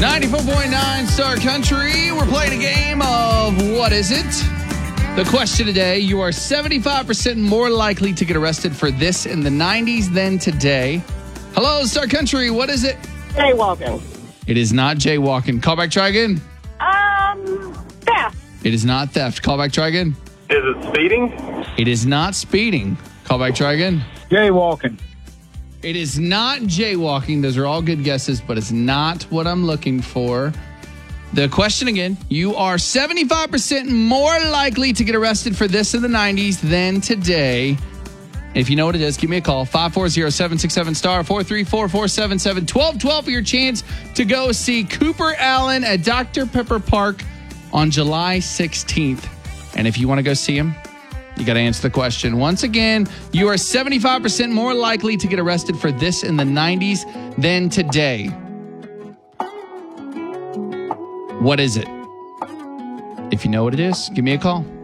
94.9 Star Country. We're playing a game of What Is It? The question today, you are 75% more likely to get arrested for this in the 90s than today. Hello, Star Country. What is it? Jaywalking. It is not jaywalking. Call back, try again. Theft. It is not theft. Call back, try again. Is it speeding? It is not speeding. Call back, try again. Jaywalking. It is not jaywalking. Those are all good guesses, but it's not what I'm looking for. The question again, you are 75% more likely to get arrested for this in the 90s than today. If you know what it is, give me a call. 540-767-STAR, 434-477-1212 for your chance to go see Cooper Allen at Dr. Pepper Park on July 16th. And if you want to go see him, you got to answer the question. Once again, you are 75% more likely to get arrested for this in the 90s than today. What is it? If you know what it is, give me a call.